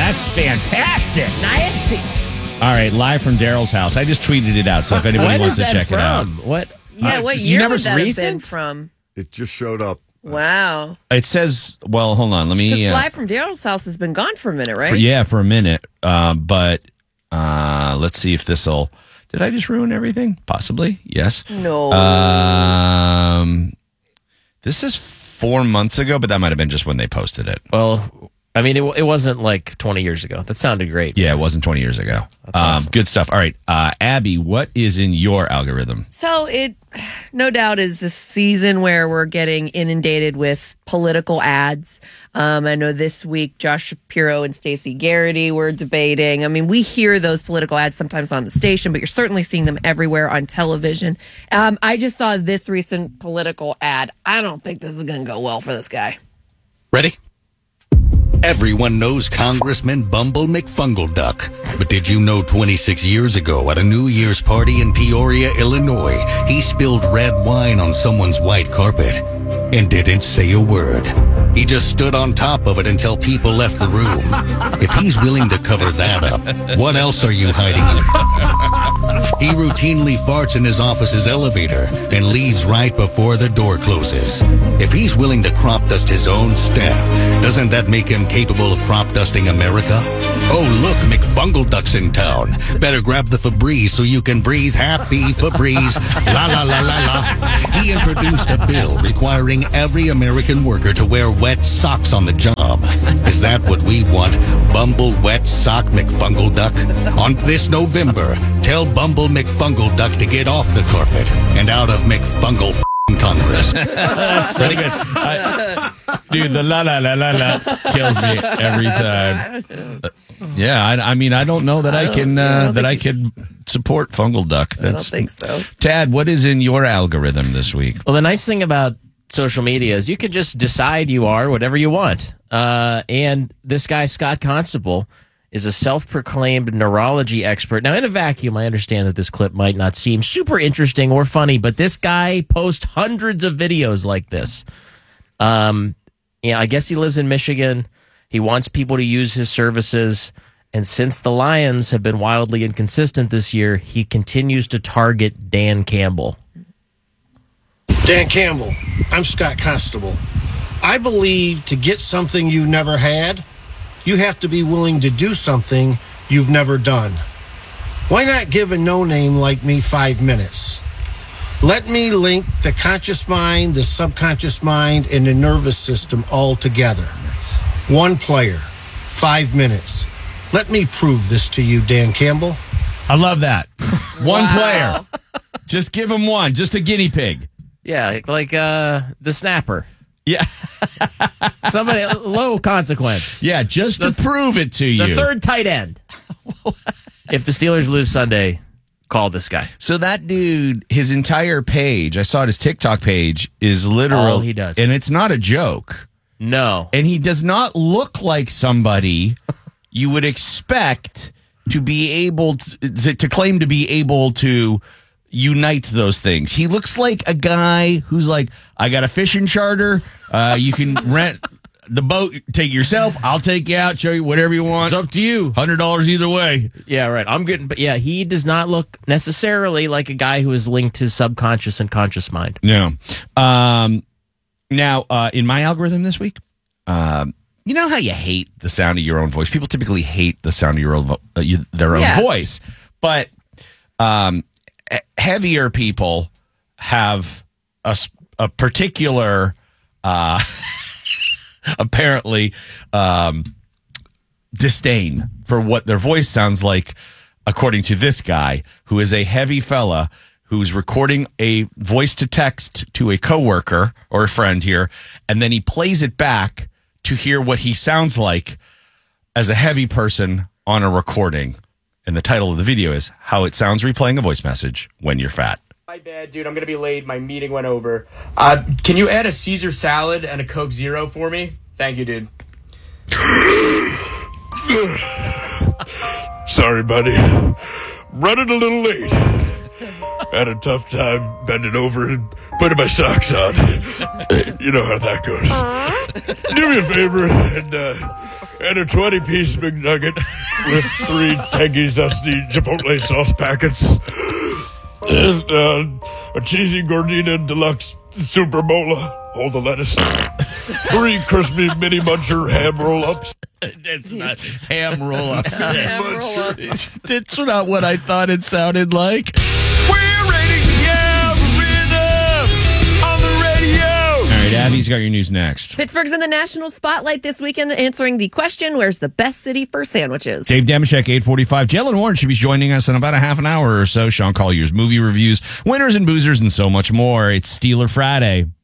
that's fantastic. Nasty. All right, live from Daryl's house. I just tweeted it out, so if anybody When wants is to that check from? it out. What? What you year never would that have been recent? from? It just showed up. Wow. It says, well, hold on. Let me. Because Live from Daryl's house has been gone for a minute, right? For a minute. But let's see if this will. Did I just ruin everything? Possibly. Yes. No. This is 4 months ago, but that might have been just when they posted it. Well, I mean, it wasn't like 20 years ago. That sounded great. Yeah, it wasn't 20 years ago. Awesome. Good stuff. All right. Abby, what is in your algorithm? So it, no doubt, is this season where we're getting inundated with political ads. I know this week Josh Shapiro and Stacey Garrity were debating. I mean, we hear those political ads sometimes on the station, but you're certainly seeing them everywhere on television. I just saw this recent political ad. I don't think this is going to go well for this guy. Ready? Everyone knows Congressman Bumble McFungle-Duck. But did you know 26 years ago at a New Year's party in Peoria, Illinois, he spilled red wine on someone's white carpet and didn't say a word? He just stood on top of it until people left the room. If he's willing to cover that up, what else are you hiding? He routinely farts in his office's elevator and leaves right before the door closes. If he's willing to crop dust his own staff, doesn't that make him capable of crop dusting America? Oh, look, McFungle-Duck's in town. Better grab the Febreze so you can breathe happy Febreze. La la la la la. He introduced a bill requiring every American worker to wear wet socks on the job. Is that what we want? Bumble Wet Sock McFungle-Duck? On this November, tell Bumble McFungle-Duck to get off the carpet and out of McFungle Congress. Pretty good. Dude, the la la la la la kills me every time. Yeah, I mean, I don't know that I can support Fungal Duck. I don't think so. Tad, what is in your algorithm this week? Well, the nice thing about social media is you can just decide you are whatever you want. And this guy, Scott Constable, is a self-proclaimed neurology expert. Now, in a vacuum, I understand that this clip might not seem super interesting or funny, but this guy posts hundreds of videos like this. I guess he lives in Michigan. He wants people to use his services. And since the Lions have been wildly inconsistent this year, he continues to target Dan Campbell. Dan Campbell, I'm Scott Constable. I believe to get something you never had, you have to be willing to do something you've never done. Why not give a no-name like me 5 minutes? Let me link the conscious mind, the subconscious mind, and the nervous system all together. One player, 5 minutes. Let me prove this to you, Dan Campbell. I love that. One player. Just give him one. Just a guinea pig. Yeah, like the snapper. Yeah. Somebody low consequence. Yeah, just to prove it to you. The third tight end. If the Steelers lose Sunday, call this guy. So that dude, his entire page, I saw his TikTok page, is literal. All he does. And it's not a joke. No. And he does not look like somebody you would expect to be able to claim to be able to unite those things. He looks like a guy who's like, I got a fishing charter. You can rent the boat, take yourself. I'll take you out, show you whatever you want. It's up to you. $100 either way. Yeah, right. But yeah, he does not look necessarily like a guy who has linked his subconscious and conscious mind. No. Now, in my algorithm this week, you know how you hate the sound of your own voice? People typically hate the sound of their own voice. But heavier people have a particular, apparently, disdain for what their voice sounds like, according to this guy, who is a heavy fella who's recording a voice to text to a coworker or a friend here, and then he plays it back to hear what he sounds like as a heavy person on a recording. And the title of the video is How It Sounds Replaying a Voice Message When You're Fat. My bad, dude. I'm going to be late. My meeting went over. Can you add a Caesar salad and a Coke Zero for me? Thank you, dude. Sorry, buddy. Running a little late. had a tough time bending over and putting my socks on. You know how that goes. Do me a favor and a 20-piece McNugget with 3 tangy, zesty Chipotle sauce packets. And a cheesy Gordita Deluxe Super Bola. Hold the lettuce. 3 crispy mini muncher ham roll-ups. It's not ham roll-ups. That's not what I thought it sounded like. We're rating on the radio. All right, Abby's got your news next. Pittsburgh's in the national spotlight this weekend, answering the question, where's the best city for sandwiches? Dave Damashek, 8:45. Jalen Warren should be joining us in about a half an hour or so. Sean Collier's movie reviews, winners and boozers, and so much more. It's Steeler Friday.